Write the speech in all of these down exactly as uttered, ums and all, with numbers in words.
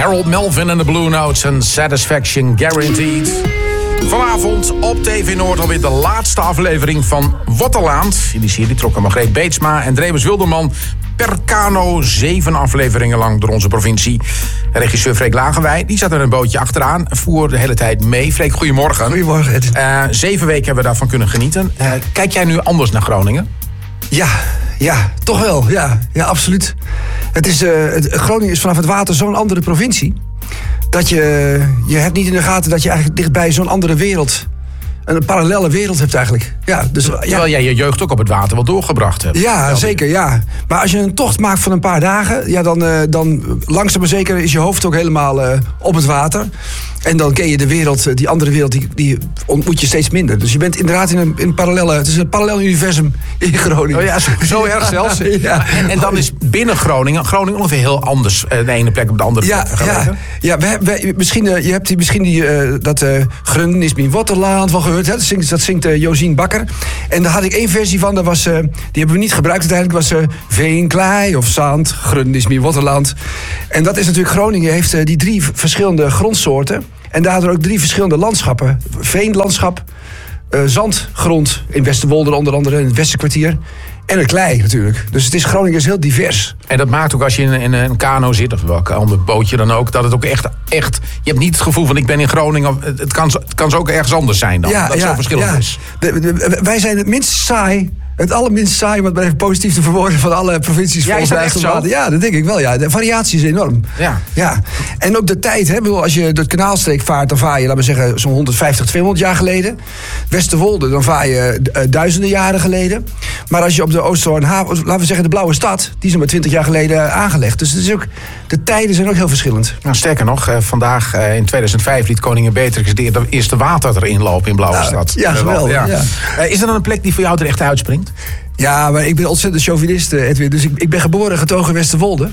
Harold Melvin en de Blue Notes en Satisfaction Guaranteed. Vanavond op T V Noord alweer de laatste aflevering van Waterland. In die serie trokken Margreet Beetsma en Drebus Wilderman per kano zeven afleveringen lang door onze provincie. Regisseur Freek Lagenwij, die zat er een bootje achteraan, voer de hele tijd mee. Freek, goedemorgen. Goedemorgen, Ed. Uh, zeven weken hebben we daarvan kunnen genieten. Uh, kijk jij nu anders naar Groningen? Ja, ja, toch wel. Ja, ja absoluut. Het is, uh, het, Groningen is vanaf het water zo'n andere provincie. Dat je, je hebt niet in de gaten dat je eigenlijk dichtbij zo'n andere wereld, een parallele wereld hebt eigenlijk. Ja, dus, Terwijl ja. jij je jeugd ook op het water wel doorgebracht hebt. Ja, wel zeker, ja. Maar als je een tocht maakt van een paar dagen, ja, dan, uh, dan langzaam maar zeker is je hoofd ook helemaal uh, op het water. En dan ken je de wereld, die andere wereld, die, die ontmoet je steeds minder. Dus je bent inderdaad in een, in een parallelle, het is een parallel universum in Groningen. Oh ja, zo, zo erg zelfs. Ja. En, en dan is binnen Groningen, Groningen ongeveer heel anders uh, de ene plek op de andere ja, plek. Ja, ja wij, wij, misschien, uh, je hebt die, misschien die, uh, dat uh, Grunnen is mijn Waterland van gehoord. Hè? Dat zingt, dat zingt uh, Josien Bakker. En daar had ik één versie van, dat was, uh, die hebben we niet gebruikt uiteindelijk. was uh, Veen, klei of zand, Grunnen is mijn Waterland. En dat is natuurlijk, Groningen heeft uh, die drie verschillende grondsoorten. En daardoor ook drie verschillende landschappen. Veenlandschap, uh, zandgrond in Westerwolde onder andere, in het Westerkwartier. En het klei natuurlijk. Dus het is, Groningen is heel divers. En dat maakt ook als je in, in een kano zit, of welk ander bootje dan ook, dat het ook echt, echt... Je hebt niet het gevoel van ik ben in Groningen. Het kan, het kan zo ook ergens anders zijn dan. Ja, dat het ja, zo verschillend ja. is. De, de, de, wij zijn het minst saai. Het allerminst saai, om het maar even positief te verwoorden, van alle provincies. Ja, is dat echt zo? Ja, dat denk ik wel. Ja. De variatie is enorm. Ja. Ja. En ook de tijd. Hè. Als je door het kanaalstreek vaart, dan vaar je, laten we zeggen, zo'n honderdvijftig, tweehonderd jaar geleden. Westerwolde, dan vaar je uh, duizenden jaren geleden. Maar als je op de Oosterhoornhaven, laten we zeggen de Blauwe Stad, die is maar twintig jaar geleden aangelegd. Dus het is ook, de tijden zijn ook heel verschillend. Nou, sterker nog, uh, vandaag uh, in tweeduizend vijf liet koningin Beatrix de eerste water erin lopen in Blauwe Nou, Stad. ja, geweldig. Ja. Ja. Uh, is er dan een plek die voor jou er echt uitspringt? Ja, maar ik ben ontzettend chauvinist, Edwin. Dus ik, ik ben geboren en getogen in Westerwolde.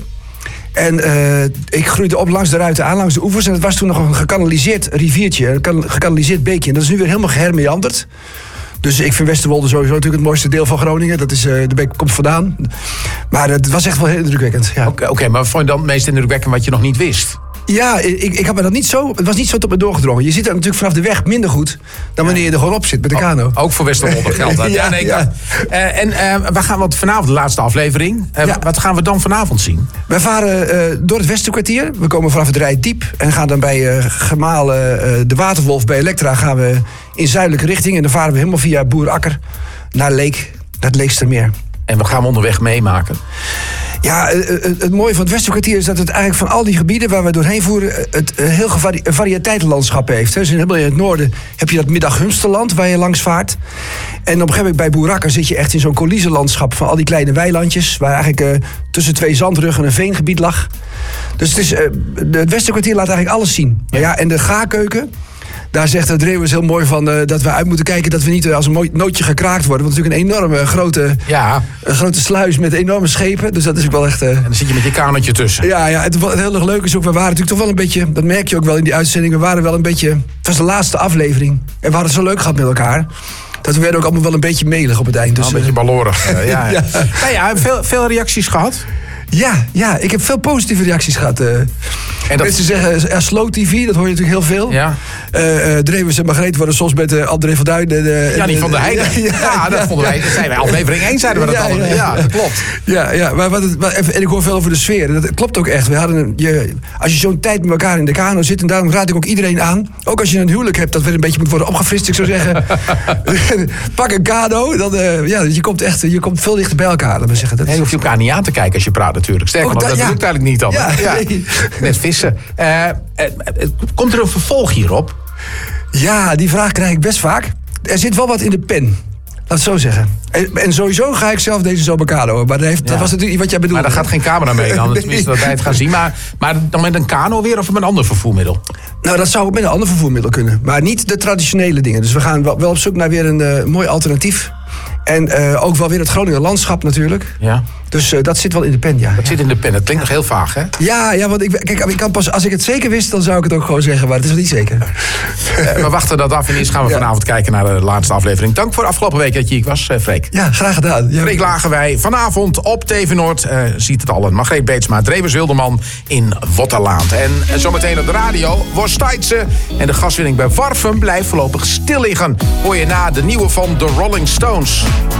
En uh, ik groeide op langs de Ruiten aan, langs de oevers. En het was toen nog een gekanaliseerd riviertje, een gekanaliseerd beekje. En dat is nu weer helemaal gehermeanderd. Dus ik vind Westerwolde sowieso natuurlijk het mooiste deel van Groningen. Dat is, uh, de beek komt vandaan. Maar het was echt wel heel indrukwekkend. Ja. Oké, okay, maar vond je dan het meest indrukwekkend wat je nog niet wist? Ja, ik, ik had me dat niet zo, het was niet zo tot me doorgedrongen. Je zit er natuurlijk vanaf de weg minder goed dan wanneer je er gewoon op zit met de kano. Ook voor Westerwolde geldt dat. ja, ja, nee, ja. Uh, en uh, we gaan wat vanavond, de laatste aflevering. Uh, ja. Wat gaan we dan vanavond zien? Wij varen uh, door het Westerkwartier. We komen vanaf het Rijdiep en gaan dan bij uh, Gemalen, uh, de Waterwolf bij Elektra, gaan we in zuidelijke richting. En dan varen we helemaal via Boerakker naar Leek, naar het Leekstermeer. En wat gaan we onderweg meemaken? Ja, het mooie van het Westerkwartier is dat het eigenlijk van al die gebieden waar we doorheen voeren, het een heel gevari- een variëteitenlandschap heeft. Dus helemaal in het noorden heb je dat Middag-Humsterland waar je langs vaart. En op een gegeven moment bij Boerakker zit je echt in zo'n coulissenlandschap van al die kleine weilandjes, waar eigenlijk uh, tussen twee zandruggen een veengebied lag. Dus het, is, uh, het Westerkwartier laat eigenlijk alles zien. Ja. Ja, en de gaarkeuken, daar zegt Drebus heel mooi van uh, dat we uit moeten kijken dat we niet uh, als een mooi nootje gekraakt worden. Want natuurlijk een enorme grote, ja. een grote sluis met enorme schepen. Dus dat is ook wel echt... Uh... En dan zit je met je kanootje tussen. Ja, ja, het, het heel erg leuk is ook, we waren natuurlijk toch wel een beetje, dat merk je ook wel in die uitzending, we waren wel een beetje, het was de laatste aflevering. En we hadden het zo leuk gehad met elkaar. Dat we werden ook allemaal wel een beetje melig op het eind. Dus, nou, een beetje ballorig. Uh, ja, ja. ja. Nou ja, veel, veel reacties gehad? Ja, ja, ik heb veel positieve reacties gehad. Uh, en dat... Mensen zeggen, er Slow T V, dat hoor je natuurlijk heel veel. Ja. Uh, uh, Drebus en Margreet worden soms met uh, André van Duin. Uh, ja, die van de Heide. Ja, ja, ja, dat vonden wij. Dat zijn wij aflevering één, zeiden we dat ja, al. Ja, ja, ja. ja, dat klopt. Ja, ja maar wat het, en ik hoor veel over de sfeer. Dat klopt ook echt. We hadden een, je, als je zo'n tijd met elkaar in de kano zit, en daarom raad ik ook iedereen aan, ook als je een huwelijk hebt dat weer een beetje moet worden opgefrist, ik zou zeggen, pak een kano, dan uh, ja, je komt echt, je komt veel dichter bij elkaar. Laat maar zeggen. Dat nee, je hoeft je elkaar niet aan te kijken als je praat natuurlijk. Sterker nog, dat, dat ja. lukt eigenlijk niet dan. Ja, ja. Nee. Net vissen. Uh, uh, uh, komt er een vervolg hierop? Ja, die vraag krijg ik best vaak. Er zit wel wat in de pen. Laat het zo zeggen. En, en sowieso ga ik zelf deze zomer kano. Maar dat, heeft, ja. dat was natuurlijk niet wat jij bedoelde. Maar daar gaat geen camera mee dan. Nee. Tenminste, dat wij het gaan zien. Maar, maar dan met een kano weer of met een ander vervoermiddel? Nou, dat zou met een ander vervoermiddel kunnen. Maar niet de traditionele dingen. Dus we gaan wel, wel op zoek naar weer een uh, mooi alternatief. En uh, ook wel weer het Groninger landschap natuurlijk. Ja. Dus uh, dat zit wel in de pen, ja. Dat zit in de pen. Dat klinkt nog heel vaag, hè? Ja, ja, want ik, kijk, ik kan pas, als ik het zeker wist, dan zou ik het ook gewoon zeggen. Maar het is nog niet zeker. Uh, we wachten dat af en eerst gaan we ja. vanavond kijken naar de laatste aflevering. Dank voor de afgelopen week dat je hier was, uh, Freek. Ja, graag gedaan. Ja. Freek Lagerwij, vanavond op T V Noord. Uh, ziet het al, Margreet Beetsma, Drebers Wilderman in Wotterlaand. En, en zometeen op de radio, Worstijtse. En de gaswinning bij Warfum blijft voorlopig stil liggen. Hoor je na de nieuwe van The Rolling Stones.